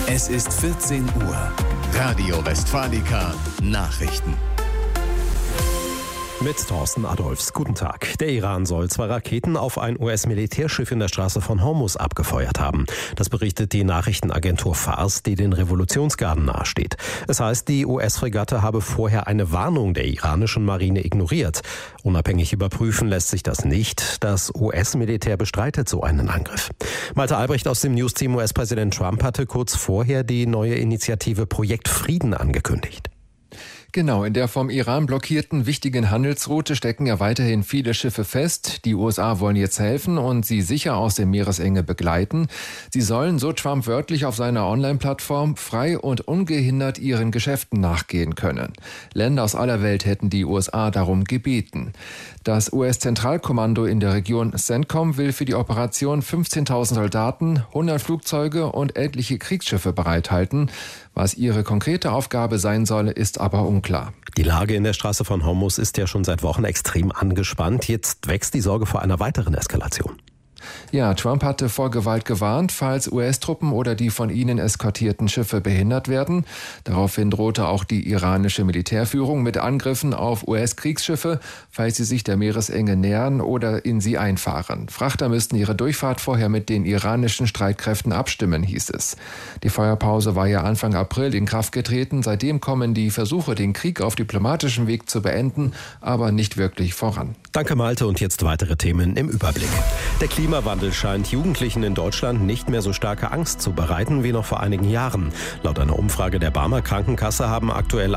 Es ist 14 Uhr. Radio Westfalica Nachrichten. Mit Thorsten Adolfs. Guten Tag. Der Iran soll 2 Raketen auf ein US-Militärschiff in der Straße von Hormuz abgefeuert haben. Das berichtet die Nachrichtenagentur Fars, die den Revolutionsgarden nahesteht. Es heißt, die US-Fregatte habe vorher eine Warnung der iranischen Marine ignoriert. Unabhängig überprüfen lässt sich das nicht. Das US-Militär bestreitet so einen Angriff. Malte Albrecht aus dem Newsteam. US-Präsident Trump hatte kurz vorher die neue Initiative Projekt Frieden angekündigt. Genau, in der vom Iran blockierten wichtigen Handelsroute stecken ja weiterhin viele Schiffe fest. Die USA wollen jetzt helfen und sie sicher aus der Meeresenge begleiten. Sie sollen, so Trump wörtlich auf seiner Online-Plattform, frei und ungehindert ihren Geschäften nachgehen können. Länder aus aller Welt hätten die USA darum gebeten. Das US-Zentralkommando in der Region CENTCOM will für die Operation 15.000 Soldaten, 100 Flugzeuge und etliche Kriegsschiffe bereithalten. Was ihre konkrete Aufgabe sein soll, ist aber unklar. Die Lage in der Straße von Hormuz ist ja schon seit Wochen extrem angespannt. Jetzt wächst die Sorge vor einer weiteren Eskalation. Ja, Trump hatte vor Gewalt gewarnt, falls US-Truppen oder die von ihnen eskortierten Schiffe behindert werden. Daraufhin drohte auch die iranische Militärführung mit Angriffen auf US-Kriegsschiffe, falls sie sich der Meeresenge nähern oder in sie einfahren. Frachter müssten ihre Durchfahrt vorher mit den iranischen Streitkräften abstimmen, hieß es. Die Feuerpause war ja Anfang April in Kraft getreten. Seitdem kommen die Versuche, den Krieg auf diplomatischem Weg zu beenden, aber nicht wirklich voran. Danke, Malte. Und jetzt weitere Themen im Überblick. Der Klimawandel scheint Jugendlichen in Deutschland nicht mehr so starke Angst zu bereiten wie noch vor einigen Jahren. Laut einer Umfrage der Barmer Krankenkasse haben aktuell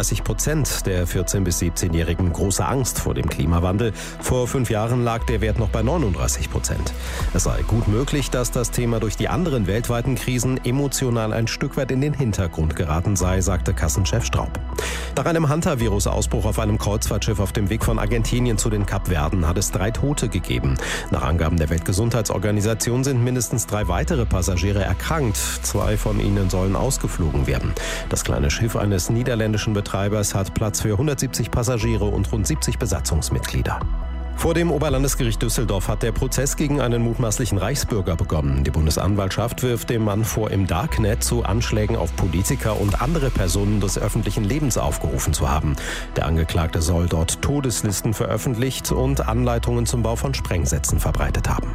31% der 14- bis 17-Jährigen große Angst vor dem Klimawandel. Vor 5 Jahren lag der Wert noch bei 39%. Es sei gut möglich, dass das Thema durch die anderen weltweiten Krisen emotional ein Stück weit in den Hintergrund geraten sei, sagte Kassenchef Straub. Nach einem Hantavirus-Ausbruch auf einem Kreuzfahrtschiff auf dem Weg von Argentinien zu den Kapverden hat es 3 Tote gegeben. Nach Angaben der Weltgesundheitsorganisation sind mindestens 3 weitere Passagiere erkrankt. 2 von ihnen sollen ausgeflogen werden. Das kleine Schiff eines niederländischen Betreibers hat Platz für 170 Passagiere und rund 70 Besatzungsmitglieder. Vor dem Oberlandesgericht Düsseldorf hat der Prozess gegen einen mutmaßlichen Reichsbürger begonnen. Die Bundesanwaltschaft wirft dem Mann vor, im Darknet zu Anschlägen auf Politiker und andere Personen des öffentlichen Lebens aufgerufen zu haben. Der Angeklagte soll dort Todeslisten veröffentlicht und Anleitungen zum Bau von Sprengsätzen verbreitet haben.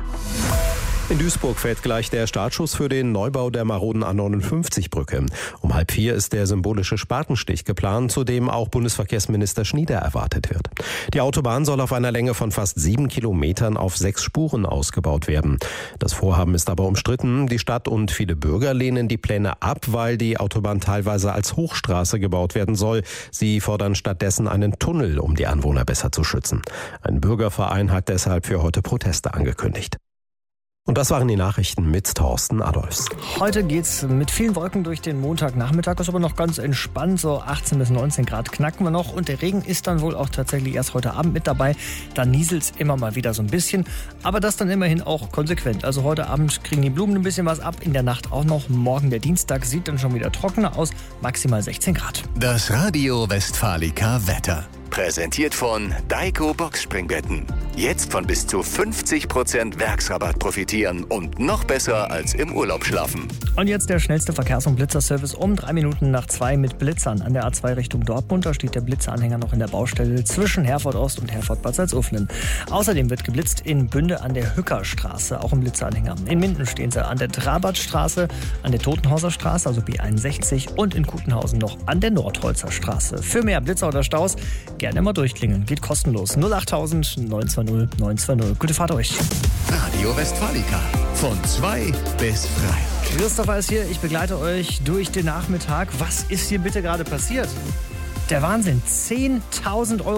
In Duisburg fällt gleich der Startschuss für den Neubau der maroden A59-Brücke. Um 3:30 ist der symbolische Spatenstich geplant, zu dem auch Bundesverkehrsminister Schnieder erwartet wird. Die Autobahn soll auf einer Länge von fast 7 Kilometern auf 6 Spuren ausgebaut werden. Das Vorhaben ist aber umstritten. Die Stadt und viele Bürger lehnen die Pläne ab, weil die Autobahn teilweise als Hochstraße gebaut werden soll. Sie fordern stattdessen einen Tunnel, um die Anwohner besser zu schützen. Ein Bürgerverein hat deshalb für heute Proteste angekündigt. Und das waren die Nachrichten mit Thorsten Adolfs. Heute geht's mit vielen Wolken durch den Montagnachmittag, ist aber noch ganz entspannt, so 18 bis 19 Grad knacken wir noch. Und der Regen ist dann wohl auch tatsächlich erst heute Abend mit dabei. Dann nieselt's immer mal wieder so ein bisschen, aber das dann immerhin auch konsequent. Also heute Abend kriegen die Blumen ein bisschen was ab, in der Nacht auch noch. Morgen der Dienstag sieht dann schon wieder trockener aus, maximal 16 Grad. Das Radio Westfalica Wetter. Präsentiert von Daiko Boxspringbetten. Jetzt von bis zu 50% Werksrabatt profitieren und noch besser als im Urlaub schlafen. Und jetzt der schnellste Verkehrs- und Blitzerservice um 3 Minuten nach 2 mit Blitzern. An der A2 Richtung Dortmund, da steht der Blitzeranhänger noch in der Baustelle zwischen Herford Ost und Herford Bad Salzuflen. Außerdem wird geblitzt in Bünde an der Hückerstraße, auch im Blitzeranhänger. In Minden stehen sie an der Trabertstraße, an der Totenhauser Straße, also B61 und in Kutenhausen noch an der Nordholzer Straße. Für mehr Blitzer oder Staus gerne mal durchklingeln. Geht kostenlos. 08000 920 920. Gute Fahrt euch. Radio Westfalica. Von 2 bis 3. Christopher ist hier. Ich begleite euch durch den Nachmittag. Was ist hier bitte gerade passiert? Der Wahnsinn. 10.000 €